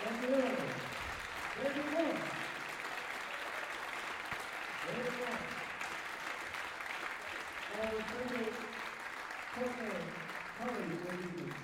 Thank you. Very good. Very good. Our favorite corporate colleague will be